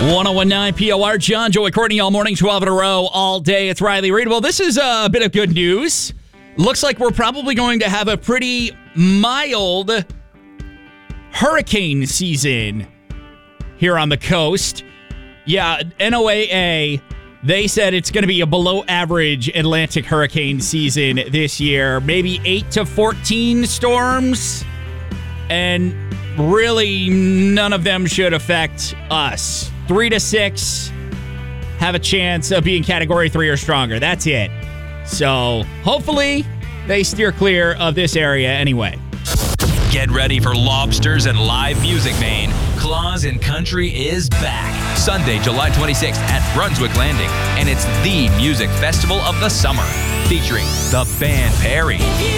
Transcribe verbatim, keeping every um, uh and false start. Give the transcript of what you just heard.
one oh one point nine P O R, John, Joey, Courtney, all morning, twelve in a row, all day. It's Riley Reid. Well, this is a bit of good news. Looks like we're probably going to have a pretty mild hurricane season here on the coast. Yeah, N O A A, they said it's going to be a below average Atlantic hurricane season this year. Maybe eight to fourteen storms. And really, none of them should affect us. Three to six have a chance of being category three or stronger. That's it. So hopefully they steer clear of this area anyway. Get ready for lobsters and live music, Maine. Claus and Country is back. Sunday, July twenty-sixth at Brunswick Landing. And it's the music festival of the summer. Featuring the Band Perry.